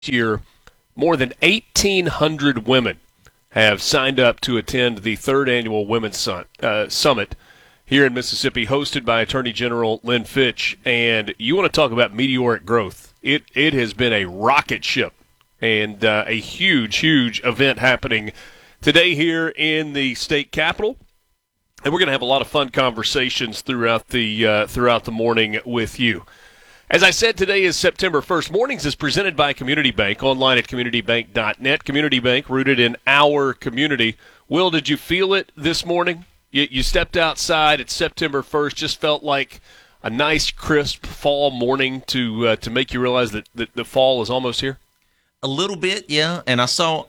year, more than 1,800 women have signed up to attend the third annual Women's Summit here in Mississippi, hosted by Attorney General Lynn Fitch. And you want to talk about meteoric growth. It has been a rocket ship and a huge event happening today here in the state capitol. And we're going to have a lot of fun conversations throughout the morning with you. As I said, today is September 1st. Mornings is presented by Community Bank, online at communitybank.net. Community Bank, rooted in our community. Will, did you feel it this morning? You stepped outside. It's September 1st. Just felt like a nice, crisp fall morning to make you realize that the fall is almost here? A little bit, yeah. And I saw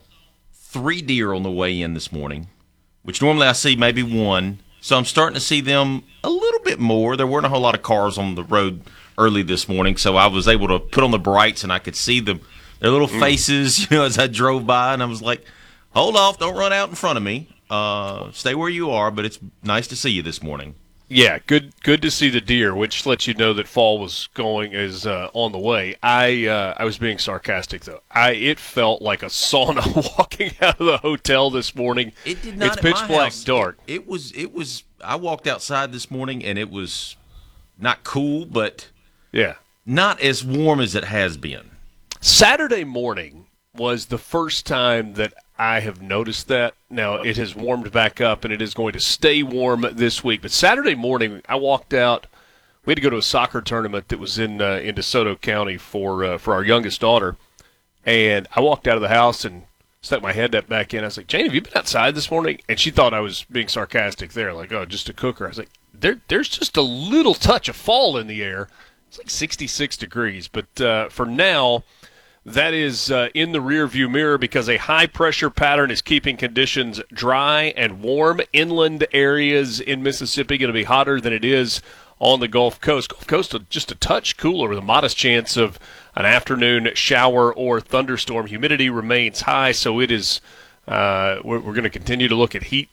3 deer on the way in this morning, which normally I see maybe 1. So I'm starting to see them a little bit more. There weren't a whole lot of cars on the road early this morning, so I was able to put on the brights and I could see their little faces, as I drove by, and I was like, hold off, don't run out in front of me. Stay where you are, but it's nice to see you this morning. Yeah, good to see the deer, which lets you know that fall is on the way. I was being sarcastic though. It felt like a sauna walking out of the hotel this morning. It did not. It's pitch black, house. dark. It was. I walked outside this morning and it was not cool, but yeah, not as warm as it has been. Saturday morning was the first time that I have noticed that. Now, it has warmed back up, and it is going to stay warm this week. But Saturday morning, I walked out. We had to go to a soccer tournament that was in DeSoto County for our youngest daughter. And I walked out of the house and stuck my head back in. I was like, Jane, have you been outside this morning? And she thought I was being sarcastic there, like, oh, just a cooker. I was like, there's just a little touch of fall in the air. It's like 66 degrees. But for now, that is in the rearview mirror because a high-pressure pattern is keeping conditions dry and warm. Inland areas in Mississippi going to be hotter than it is on the Gulf Coast. Gulf Coast just a touch cooler with a modest chance of an afternoon shower or thunderstorm. Humidity remains high, so it is. We're going to continue to look at heat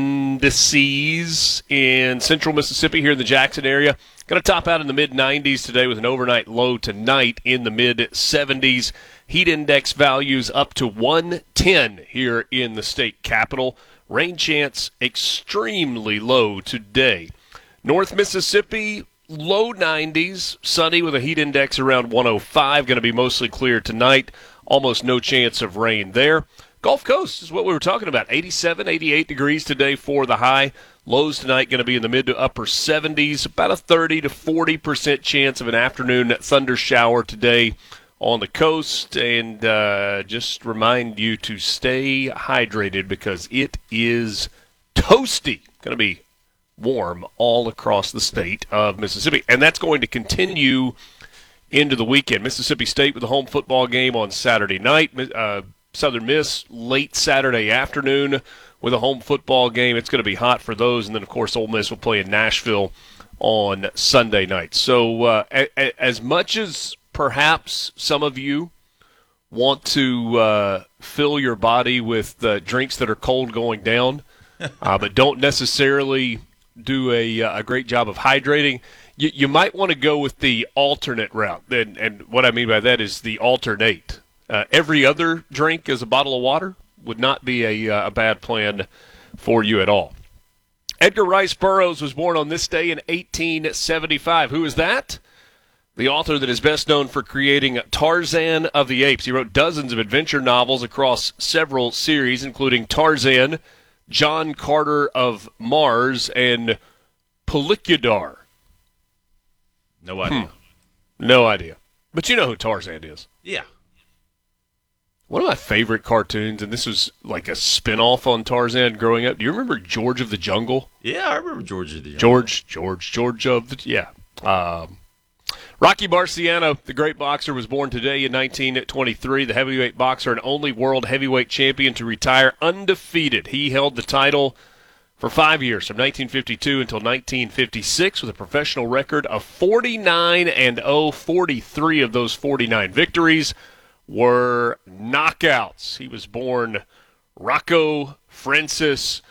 indices in central Mississippi here in the Jackson area. Going to top out in the mid-90s today with an overnight low tonight in the mid-70s. Heat index values up to 110 here in the state capital. Rain chance extremely low today. North Mississippi, low 90s. Sunny with a heat index around 105. Going to be mostly clear tonight. Almost no chance of rain there. Gulf Coast is what we were talking about. 87, 88 degrees today for the high. Lows tonight going to be in the mid to upper 70s. About a 30 to 40% chance of an afternoon thunder shower today on the coast. And just remind you to stay hydrated because it is toasty. Going to be warm all across the state of Mississippi. And that's going to continue into the weekend. Mississippi State with a home football game on Saturday night. Southern Miss late Saturday afternoon with a home football game. It's going to be hot for those. And then, of course, Ole Miss will play in Nashville on Sunday night. So as much as perhaps some of you want to fill your body with drinks that are cold going down, but don't necessarily do a great job of hydrating, you might want to go with the alternate route. And what I mean by that is the alternate. Every other drink is a bottle of water would not be a bad plan for you at all. Edgar Rice Burroughs was born on this day in 1875. Who is that? The author that is best known for creating Tarzan of the Apes. He wrote dozens of adventure novels across several series, including Tarzan, John Carter of Mars, and Pellucidar. No idea. No idea. But you know who Tarzan is. Yeah. One of my favorite cartoons, and this was like a spinoff on Tarzan growing up. Do you remember George of the Jungle? Yeah, I remember George of the Jungle. George of the, yeah. Rocky Marciano, the great boxer, was born today in 1923. The heavyweight boxer and only world heavyweight champion to retire undefeated. He held the title for 5 years, from 1952 until 1956, with a professional record of 49-0. 43 of those 49 victories were knockouts. He was born Rocco Francis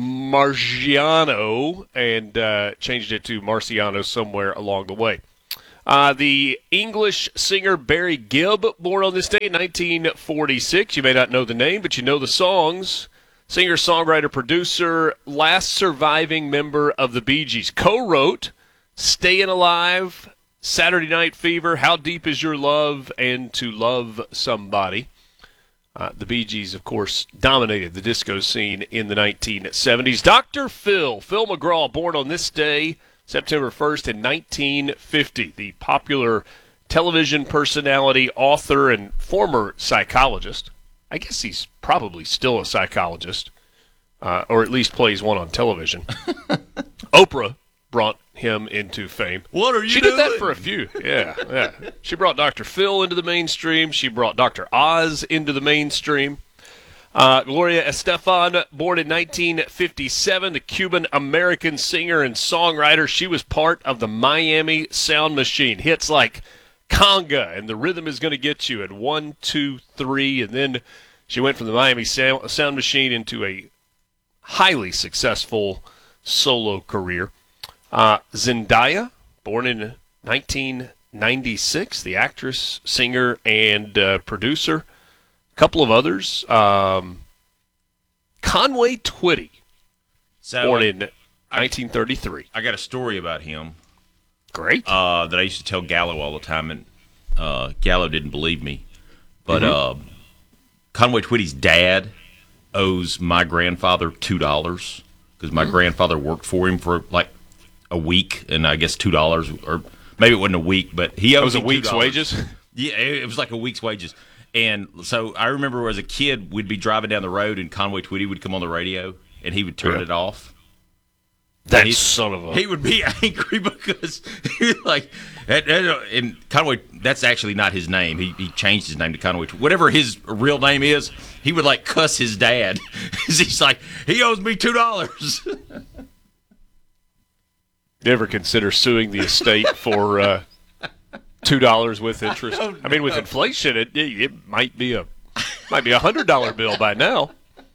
Marciano and changed it to Marciano somewhere along the way. The English singer Barry Gibb, born on this day in 1946. You may not know the name, but you know the songs. Singer, songwriter, producer, last surviving member of the Bee Gees. Co-wrote Stayin' Alive, Saturday Night Fever, How Deep Is Your Love, and To Love Somebody. The Bee Gees, of course, dominated the disco scene in the 1970s. Dr. Phil McGraw, born on this day, September 1st in 1950. The popular television personality, author, and former psychologist. I guess he's probably still a psychologist, or at least plays one on television. Oprah brought him into fame. What are you She doing? did that for a few. Yeah. She brought Dr. Phil into the mainstream. She brought Dr. Oz into the mainstream. Gloria Estefan, born in 1957, the Cuban-American singer and songwriter. She was part of the Miami Sound Machine. Hits like Conga and The Rhythm Is Gonna Get You at 1, 2, 3, and then she went from the Miami Sound Machine into a highly successful solo career. Zendaya, born in 1996, the actress, singer, and producer. A couple of others. Conway Twitty, born in 1933. I got a story about him. Great. That I used to tell Gallo all the time, and Gallo didn't believe me. But Conway Twitty's dad owes my grandfather $2 because my grandfather worked for him for like a week, and I guess $2, or maybe it wasn't a week, but he owes It was a him week's $2. wages? Yeah, it was like a week's wages. And so I remember as a kid, we'd be driving down the road, and Conway Twitty would come on the radio, and he would turn it off. That son of a... He would be angry because he was like, and Conway, that's actually not his name. He changed his name to Conway. Whatever his real name is, he would like cuss his dad. He's like, he owes me $2. Never consider suing the estate for $2 with interest. I mean, with inflation, it might be a $100 bill by now.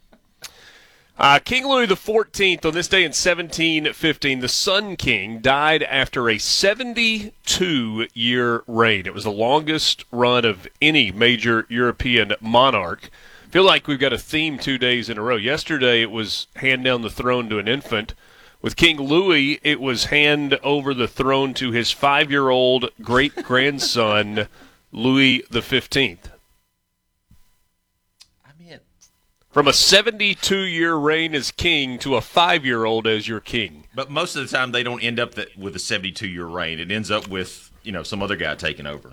King Louis XIV, on this day in 1715, the Sun King, died after a 72-year reign. It was the longest run of any major European monarch. I feel like we've got a theme 2 days in a row. Yesterday, it was hand down the throne to an infant. With King Louis, it was hand over the throne to his 5-year-old great-grandson, Louis XV. From a 72-year reign as king to a 5-year-old as your king. But most of the time, they don't end up with a 72-year reign. It ends up with some other guy taking over.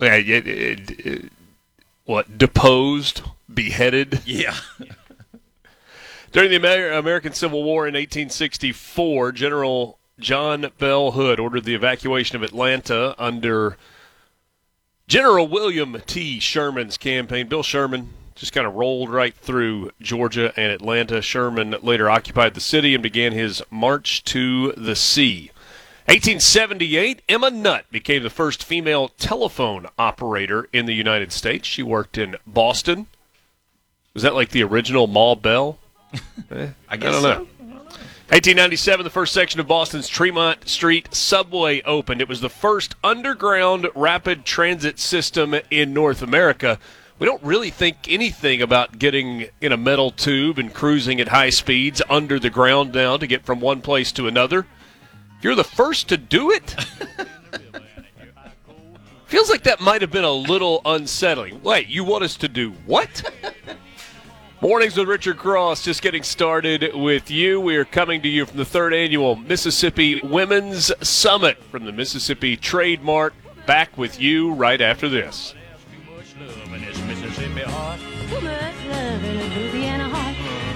What, deposed, beheaded? Yeah. During the American Civil War in 1864, General John Bell Hood ordered the evacuation of Atlanta under General William T. Sherman's campaign. Bill Sherman just kind of rolled right through Georgia and Atlanta. Sherman later occupied the city and began his march to the sea. 1878, Emma Nutt became the first female telephone operator in the United States. She worked in Boston. Was that like the original Ma Bell? I guess don't know. 1897, the first section of Boston's Tremont Street subway opened. It was the first underground rapid transit system in North America. We don't really think anything about getting in a metal tube and cruising at high speeds under the ground now to get from one place to another. You're the first to do it? Feels like that might have been a little unsettling. Wait, you want us to do what? Mornings with Richard Cross, just getting started with you. We are coming to you from the 3rd Annual Mississippi Women's Summit from the Mississippi Trade Mart. Back with you right after this. Too much love in this Mississippi heart. Too much love in a Louisiana heart.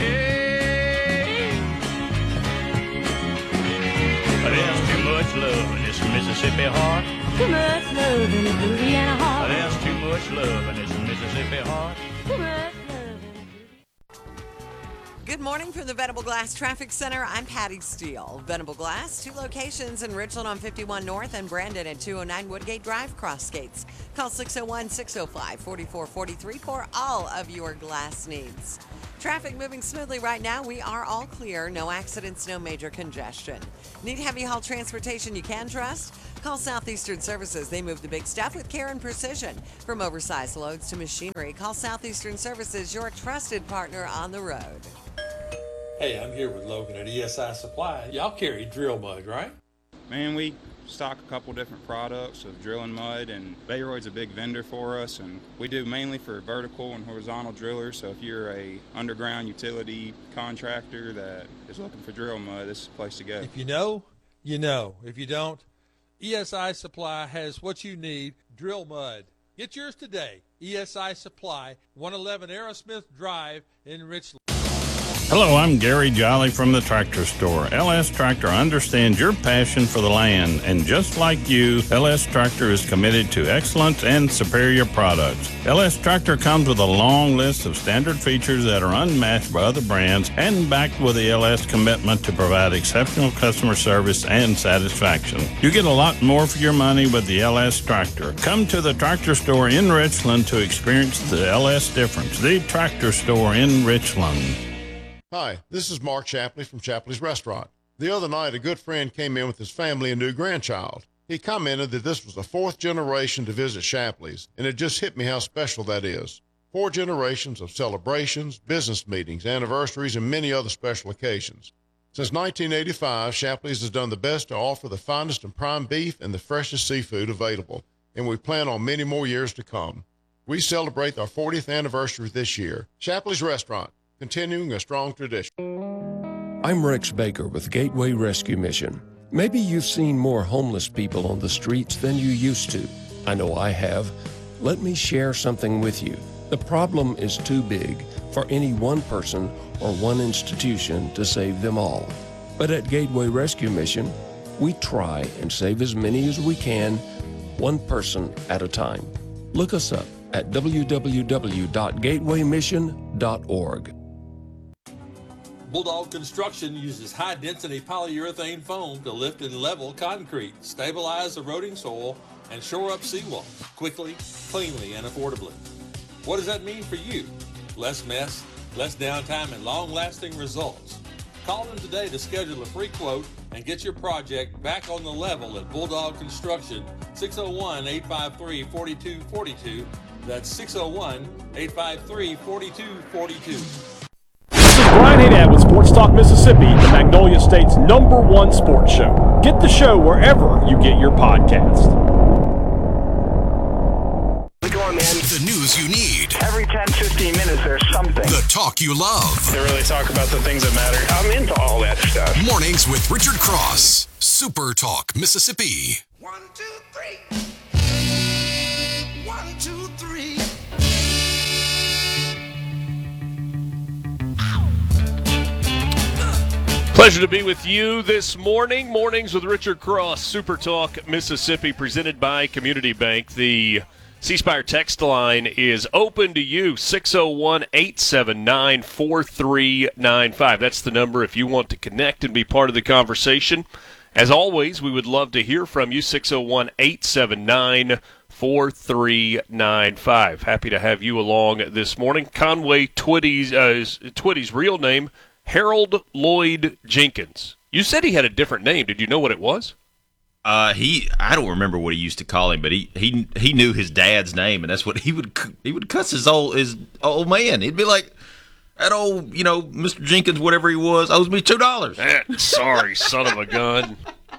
There's too much love in this Mississippi heart. Too much love in a Louisiana heart. There's too much love in this Mississippi heart. Too much love in a Good morning from the Venable Glass Traffic Center. I'm Patty Steele. Venable Glass, 2 locations in Richland on 51 North and Brandon at 209 Woodgate Drive, Cross Gates. Call 601-605-4443 for all of your glass needs. Traffic moving smoothly right now. We are all clear. No accidents, no major congestion. Need heavy haul transportation you can trust? Call Southeastern Services. They move the big stuff with care and precision. From oversized loads to machinery, call Southeastern Services, your trusted partner on the road. Hey, I'm here with Logan at ESI Supply. Y'all carry drill mud, right? Man, we stock a couple different products of drilling mud, and Bayroyd's a big vendor for us, and we do mainly for vertical and horizontal drillers. So if you're a underground utility contractor that is looking for drill mud, this is the place to go. If you know, you know. If you don't, ESI Supply has what you need, drill mud. Get yours today. ESI Supply, 111 Aerosmith Drive in Richland. Hello, I'm Gary Jolly from the Tractor Store. LS Tractor understands your passion for the land, and just like you, LS Tractor is committed to excellence and superior products. LS Tractor comes with a long list of standard features that are unmatched by other brands and backed with the LS commitment to provide exceptional customer service and satisfaction. You get a lot more for your money with the LS Tractor. Come to the Tractor Store in Richland to experience the LS difference. The Tractor Store in Richland. Hi, this is Mark Shapley from Shapley's Restaurant. The other night, a good friend came in with his family and new grandchild. He commented that this was the 4th generation to visit Shapley's, and it just hit me how special that is. 4 generations of celebrations, business meetings, anniversaries, and many other special occasions. Since 1985, Shapley's has done the best to offer the finest and prime beef and the freshest seafood available, and we plan on many more years to come. We celebrate our 40th anniversary this year. Shapley's Restaurant, continuing a strong tradition. I'm Rex Baker with Gateway Rescue Mission. Maybe you've seen more homeless people on the streets than you used to. I know I have. Let me share something with you. The problem is too big for any one person or one institution to save them all. But at Gateway Rescue Mission, we try and save as many as we can, one person at a time. Look us up at www.gatewaymission.org. Bulldog Construction uses high-density polyurethane foam to lift and level concrete, stabilize eroding soil, and shore up seawalls quickly, cleanly, and affordably. What does that mean for you? Less mess, less downtime, and long-lasting results. Call them today to schedule a free quote and get your project back on the level at Bulldog Construction, 601-853-4242. That's 601-853-4242. Brian Haydad with Sports Talk Mississippi, the Magnolia State's #1 sports show. Get the show wherever you get your podcast. Go on, man. The news you need. Every 10, 15 minutes, there's something. The talk you love. They really talk about the things that matter. I'm into all that stuff. Mornings with Richard Cross. Super Talk Mississippi. 1, 2, 3. 1, 2, 3. Pleasure to be with you this morning. Mornings with Richard Cross, Super Talk Mississippi, presented by Community Bank. The C Spire text line is open to you, 601-879-4395. That's the number if you want to connect and be part of the conversation. As always, we would love to hear from you, 601-879-4395. Happy to have you along this morning. Conway Twitty's real name, Harold Lloyd Jenkins. You said he had a different name. Did you know what it was? I don't remember what he used to call him, but he knew his dad's name, and that's what he would cuss his old man. He'd be like, that old, Mr. Jenkins, whatever he was, owes me $2. Sorry, son of a gun.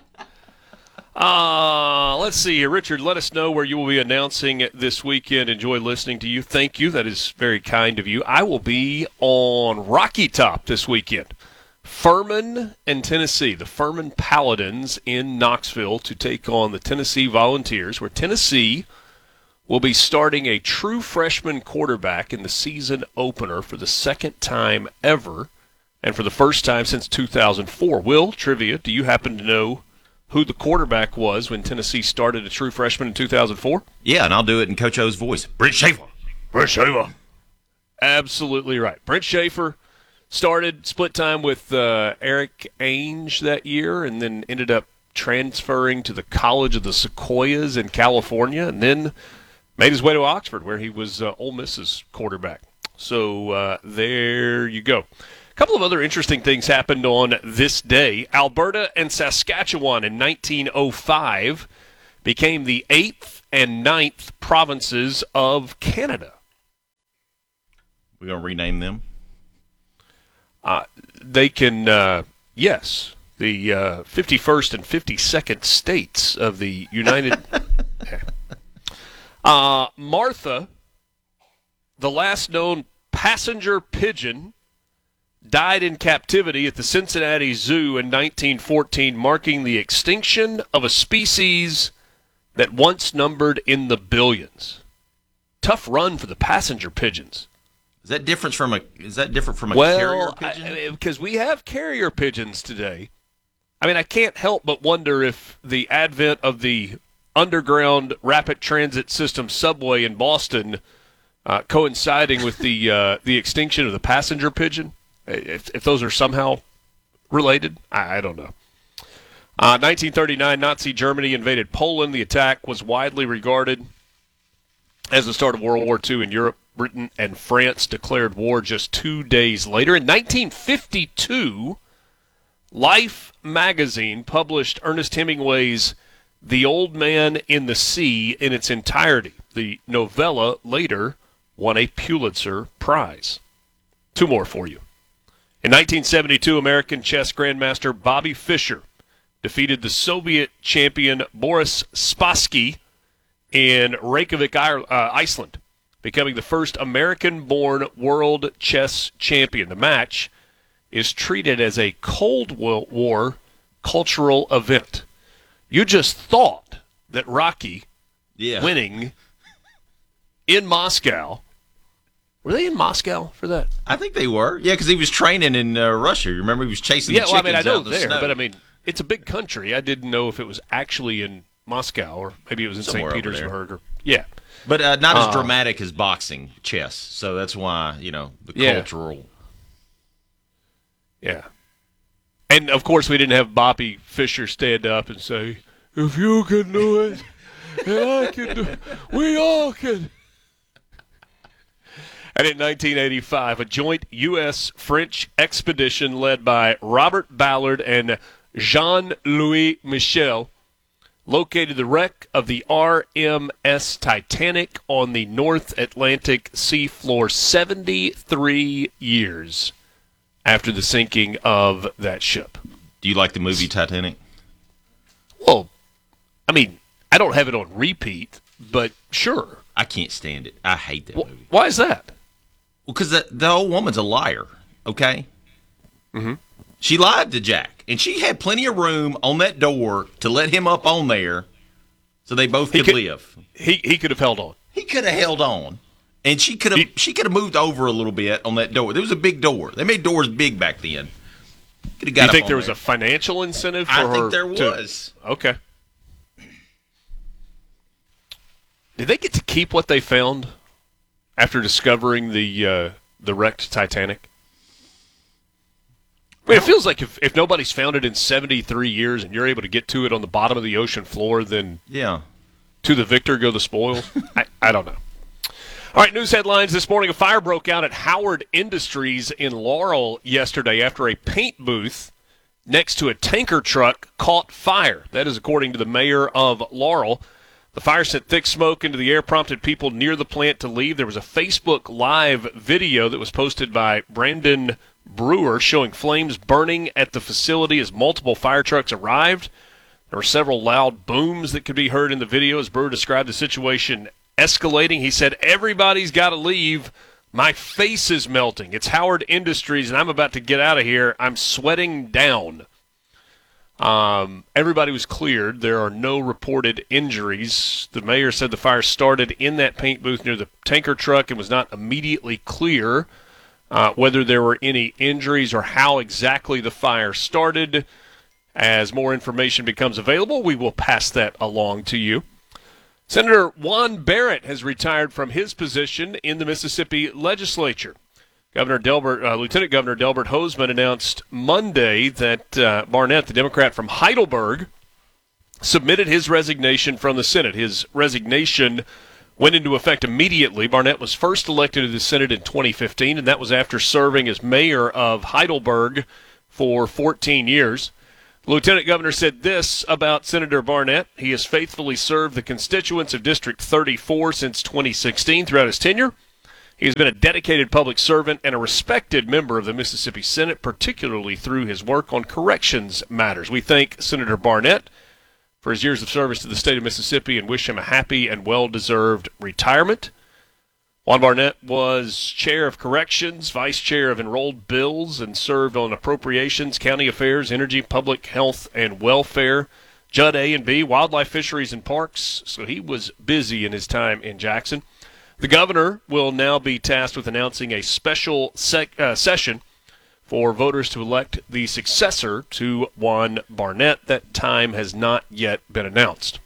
Let's see here. Richard, let us know where you will be announcing this weekend. Enjoy listening to you. Thank you. That is very kind of you. I will be on Rocky Top this weekend. Furman and Tennessee. The Furman Paladins in Knoxville to take on the Tennessee Volunteers, where Tennessee will be starting a true freshman quarterback in the season opener for the second time ever and for the first time since 2004. Will, trivia, do you happen to know who the quarterback was when Tennessee started a true freshman in 2004? Yeah, and I'll do it in Coach O's voice. Brent Schaefer. Brent Schaefer. Absolutely right. Brent Schaefer started, split time with Eric Ainge that year, and then ended up transferring to the College of the Sequoias in California, and then made his way to Oxford, where he was Ole Miss's quarterback. So there you go. A couple of other interesting things happened on this day. Alberta and Saskatchewan in 1905 became the 8th and 9th provinces of Canada. We're going to rename them? They can, yes, the 51st and 52nd states of the United... Martha, the last known passenger pigeon, died in captivity at the Cincinnati Zoo in 1914, marking the extinction of a species that once numbered in the billions. Tough run for the passenger pigeons. Is that different from a carrier pigeon? Because we have carrier pigeons today. I mean, I can't help but wonder if the advent of the underground rapid transit system subway in Boston coinciding with the extinction of the passenger pigeon, if those are somehow related, I don't know. 1939, Nazi Germany invaded Poland. The attack was widely regarded as the start of World War II in Europe. Britain and France declared war just 2 days later. In 1952, Life magazine published Ernest Hemingway's The Old Man in the Sea in its entirety. The novella later won a Pulitzer Prize. Two more for you. In 1972, American chess grandmaster Bobby Fischer defeated the Soviet champion Boris Spassky in Reykjavik, Iceland, becoming the first American-born world chess champion. The match is treated as a Cold War cultural event. You just thought that Rocky winning in Moscow. Were they in Moscow for that? I think they were. Yeah, because he was training in Russia. You remember he was chasing the chickens I know out the there, snow. but I mean, it's a big country. I didn't know if it was actually in Moscow or maybe it was in St. Petersburg. But not as dramatic as boxing, chess. So that's why, the cultural. Yeah. And, of course, we didn't have Bobby Fischer stand up and say, if you can do it, and I can do it, we all can. And in 1985, a joint U.S.-French expedition led by Robert Ballard and Jean-Louis Michel located the wreck of the RMS Titanic on the North Atlantic seafloor 73 years after the sinking of that ship. Do you like the movie Titanic? Well, I mean, I don't have it on repeat, but sure. I can't stand it. I hate that movie. Why is that? Well, because the old woman's a liar, okay? Mm-hmm. She lied to Jack, and she had plenty of room on that door to let him up on there so they both could live. He could have held on. He could have held on, and she could have moved over a little bit on that door. There was a big door. They made doors big back then. Do you think there was a financial incentive for her? I think there was. Okay. Did they get to keep what they found after discovering the wrecked Titanic? I mean, it feels like if nobody's found it in 73 years and you're able to get to it on the bottom of the ocean floor, then to the victor go the spoils. I don't know. All right, news headlines this morning. A fire broke out at Howard Industries in Laurel yesterday after a paint booth next to a tanker truck caught fire. That is according to the mayor of Laurel. The fire sent thick smoke into the air, prompted people near the plant to leave. There was a Facebook Live video that was posted by Brandon Brewer showing flames burning at the facility as multiple fire trucks arrived. There were several loud booms that could be heard in the video as Brewer described the situation escalating. He said, "Everybody's got to leave. My face is melting. It's Howard Industries, and I'm about to get out of here. I'm sweating down." Everybody was cleared. There are no reported injuries. The mayor said the fire started in that paint booth near the tanker truck and was not immediately clear whether there were any injuries or how exactly the fire started. As more information becomes available, we will pass that along to you. Senator Juan Barrett has retired from his position in the Mississippi legislature. Lieutenant Governor Delbert Hosemann announced Monday that Barnett, the Democrat from Heidelberg, submitted his resignation from the Senate. His resignation went into effect immediately. Barnett was first elected to the Senate in 2015, and that was after serving as mayor of Heidelberg for 14 years. The Lieutenant Governor said this about Senator Barnett: he has faithfully served the constituents of District 34 since 2016 throughout his tenure. He has been a dedicated public servant and a respected member of the Mississippi Senate, particularly through his work on corrections matters. We thank Senator Barnett for his years of service to the state of Mississippi and wish him a happy and well-deserved retirement. Juan Barnett was chair of corrections, vice chair of enrolled bills, and served on appropriations, county affairs, energy, public health, and welfare, Judd A and B, wildlife, fisheries, and parks. So he was busy in his time in Jackson. The governor will now be tasked with announcing a special session for voters to elect the successor to Juan Barnett. That time has not yet been announced.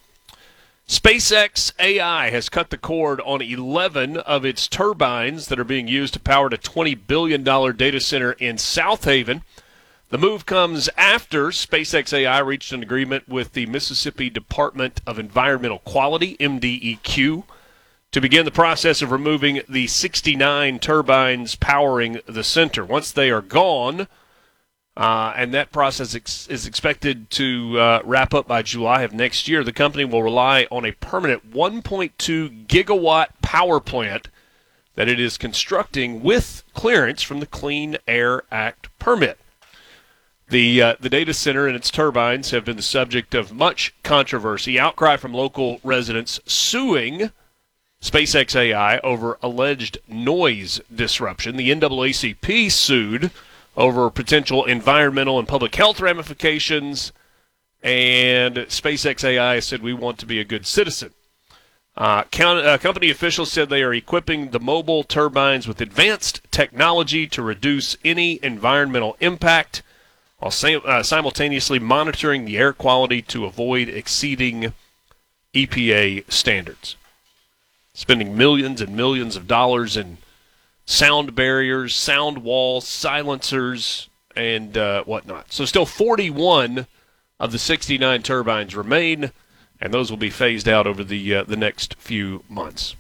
SpaceX AI has cut the cord on 11 of its turbines that are being used to power a $20 billion data center in South Haven. The move comes after SpaceX AI reached an agreement with the Mississippi Department of Environmental Quality, MDEQ, to begin the process of removing the 69 turbines powering the center. Once they are gone, and that process is expected to wrap up by July of next year, the company will rely on a permanent 1.2 gigawatt power plant that it is constructing with clearance from the Clean Air Act permit. The data center and its turbines have been the subject of much controversy, outcry from local residents suing SpaceX AI over alleged noise disruption. The NAACP sued over potential environmental and public health ramifications, and SpaceX AI said, we want to be a good citizen. Company officials said they are equipping the mobile turbines with advanced technology to reduce any environmental impact while simultaneously monitoring the air quality to avoid exceeding EPA standards. Spending millions and millions of dollars in sound barriers, sound walls, silencers, and whatnot. So still 41 of the 69 turbines remain, and those will be phased out over the next few months.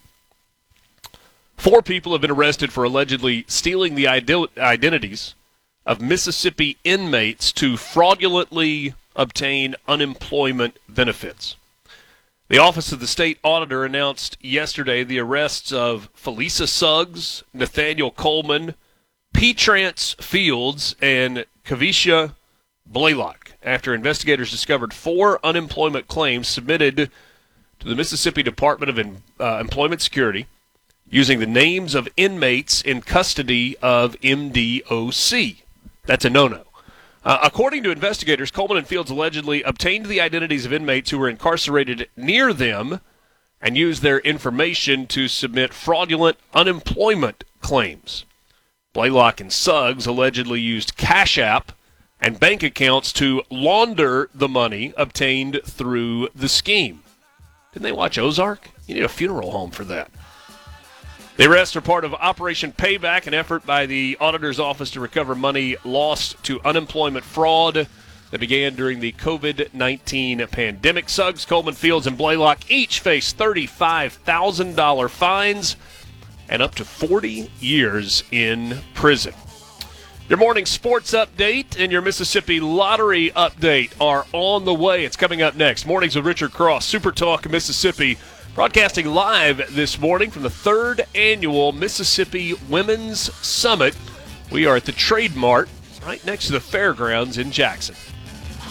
4 people have been arrested for allegedly stealing the identities of Mississippi inmates to fraudulently obtain unemployment benefits. The Office of the State Auditor announced yesterday the arrests of Felisa Suggs, Nathaniel Coleman, P. Trance Fields, and Kavisha Blaylock after investigators discovered 4 unemployment claims submitted to the Mississippi Department of Employment Security using the names of inmates in custody of MDOC. That's a no-no. According to investigators, Coleman and Fields allegedly obtained the identities of inmates who were incarcerated near them and used their information to submit fraudulent unemployment claims. Blaylock and Suggs allegedly used Cash App and bank accounts to launder the money obtained through the scheme. Didn't they watch Ozark? You need a funeral home for that. The arrests are part of Operation Payback, an effort by the Auditor's Office to recover money lost to unemployment fraud that began during the COVID-19 pandemic. Suggs, Coleman, Fields, and Blaylock each face $35,000 fines and up to 40 years in prison. Your morning sports update and your Mississippi Lottery update are on the way. It's coming up next. Mornings with Richard Cross, Super Talk Mississippi. Broadcasting live this morning from the 3rd Annual Mississippi Women's Summit. We are at the Trade Mart right next to the fairgrounds in Jackson.